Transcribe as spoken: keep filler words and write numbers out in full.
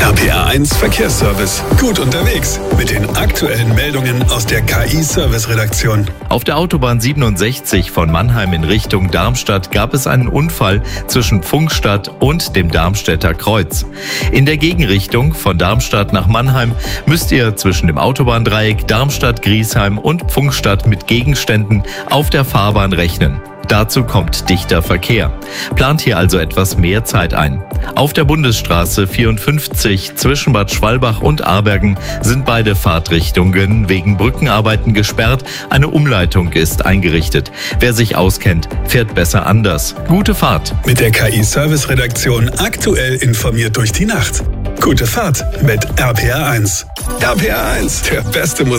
R P R eins Verkehrsservice. Gut unterwegs mit den aktuellen Meldungen aus der K I-Service-Redaktion. Auf der Autobahn siebenundsechzig von Mannheim in Richtung Darmstadt gab es einen Unfall zwischen Pfungstadt und dem Darmstädter Kreuz. In der Gegenrichtung von Darmstadt nach Mannheim müsst ihr zwischen dem Autobahndreieck Darmstadt-Griesheim und Pfungstadt mit Gegenständen auf der Fahrbahn rechnen. Dazu kommt dichter Verkehr. Plant hier also etwas mehr Zeit ein. Auf der Bundesstraße vierundfünfzig zwischen Bad Schwalbach und Abergen sind beide Fahrtrichtungen wegen Brückenarbeiten gesperrt. Eine Umleitung ist eingerichtet. Wer sich auskennt, fährt besser anders. Gute Fahrt. Mit der K I-Service-Redaktion aktuell informiert durch die Nacht. Gute Fahrt mit R P R eins. R P R eins, der beste Musik.